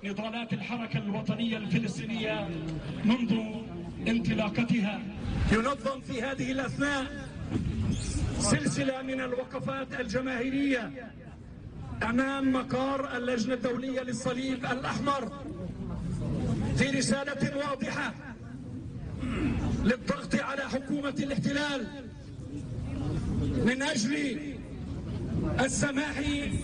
نضالات الحركة الوطنية الفلسطينية منذ انطلاقتها. ينظم في هذه الأثناء سلسلة من الوقفات الجماهيرية أمام مقار اللجنة الدولية للصليب الأحمر في رسالة واضحة للضغط على حكومة الاحتلال من أجل السماح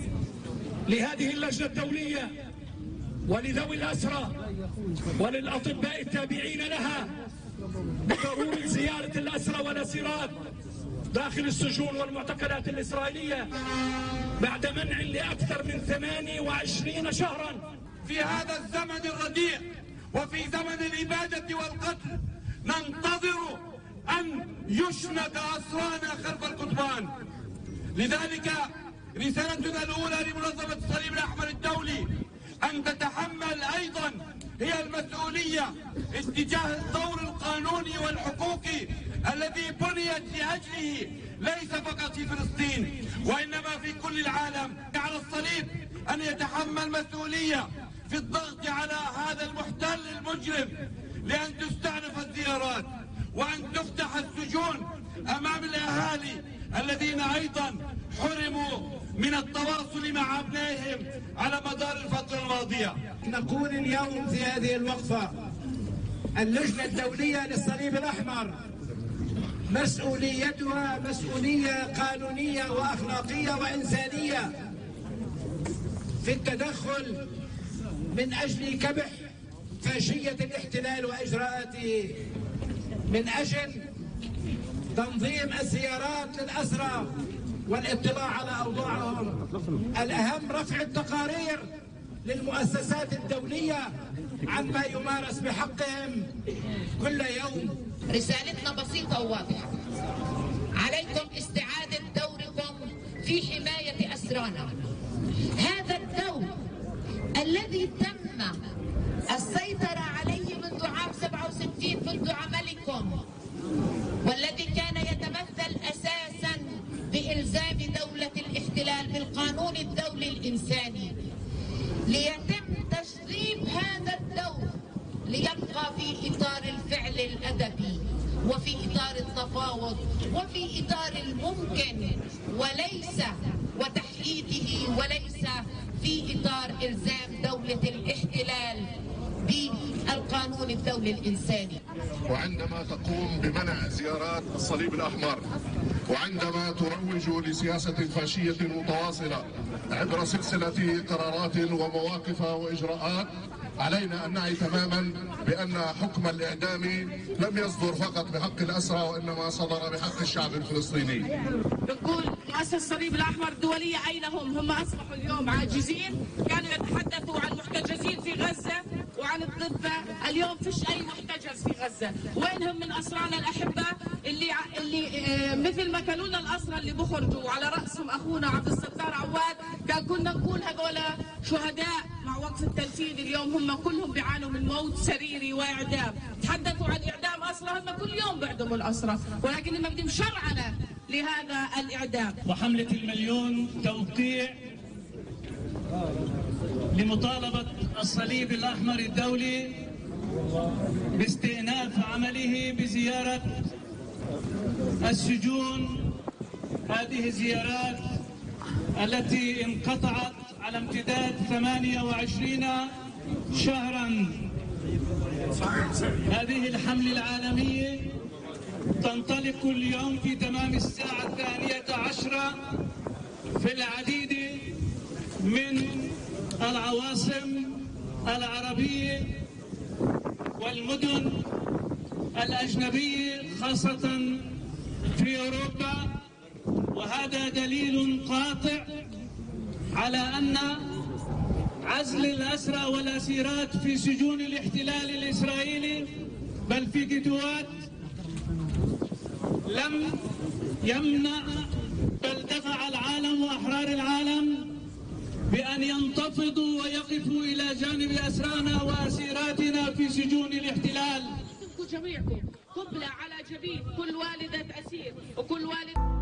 لهذه اللجنة الدولية ولذوي الأسرى وللأطباء التابعين لها بضرورة زيارة الأسرى والأسيرات داخل السجون والمعتقلات الإسرائيلية بعد منع لأكثر من 28 شهرا. في هذا الزمن الرديء وفي زمن الإبادة والقتل ننتظر أن يشنق أسرانا خلف القضبان. لذلك رسالتنا الأولى لمنظمة الصليب الأحمر الدولي أن تتحمل أيضا هي المسؤولية اتجاه الدور القانوني والحقوقي الذي بنيت لأجله ليس فقط في فلسطين وإنما في كل العالم. على الصليب أن يتحمل مسؤولية في الضغط على هذا المحتل المجرم لأن تستأنف الزيارات وأن تفتح السجون أمام الأهالي الذين أيضا حرموا من التواصل مع أبنائهم على مدار الفترة الماضية. نقول اليوم في هذه الوقفة اللجنة الدولية للصليب الأحمر مسؤوليتها مسؤولية قانونية وأخلاقية وإنسانية في التدخل من أجل كبح فاشية الاحتلال وإجراءاته، من أجل تنظيم الزيارات للأسرى والاطلاع على أوضاعهم. الأهم رفع التقارير للمؤسسات الدولية عن ما يمارس بحقهم كل يوم. رسالتنا بسيطة وواضحة، عليكم استعادة دوركم في حماية أسرانا. هذا الدور الذي تم السيطرة عليه منذ عام 67 منذ عملكم، والذي كان يتمثل أساسا بإلزام دولة الاحتلال بالقانون الدولي الإنساني، ليتم تشطيب هذا الدور ليبقى في إطار الفعل الأدبي وفي إطار التفاوض وفي إطار الممكن وليس وتحييده وليس في إطار إلزام دولة الاحتلال بالقانون الدولي الإنساني. وعندما تقوم بمنع زيارات الصليب الأحمر وعندما تروج لسياسة فاشية متواصلة عبر سلسلة قرارات ومواقف وإجراءات، علينا أن نعي تماما بأن حكم الإعدام لم يصدر فقط بحق الأسرى وإنما صدر بحق الشعب الفلسطيني. نقول مؤسسة الصليب الأحمر الدولية أين هم؟ هم أصبحوا اليوم عاجزين، كانوا يتحدثوا عن محتجزين في غزة وعن الضفة، اليوم فيش أي محتجز في غزة. وينهم من أسرانا الأحباء اللي مثل ما كانوا لنا الأسرى اللي بخرجوا على رأسهم أخونا عبد الستار عواد، كنا نقول هذول شهداء مع وقف التنفيذ، اليوم هم كلهم بيعانوا من موت سريري وإعدام. تحدثوا عن إعدام أسرى، هم كل يوم بيعدموا الأسرى، ولكن هم بدهم شرعنة لهذا الإعدام. وحملة المليون توقيع لمطالبة الصليب الأحمر الدولي باستئناف عمله بزيارة السجون. هذه الزيارات التي انقطعت على امتداد 28 شهرا. هذه الحملة العالمية تنطلق اليوم في تمام الساعة 12 في العديد من العواصم العربية والمدن الأجنبية خاصة في أوروبا، وهذا دليل قاطع على أن عزل الأسرى والأسيرات في سجون الاحتلال الإسرائيلي بل في جدوات لم يمنع بل دفع العالم وأحرار العالم بأن ينتفضوا ويقفوا إلى جانب أسرانا وأسيراتنا في سجون الاحتلال. جميعكم قبلة على جبين كل والدة أسير وكل والد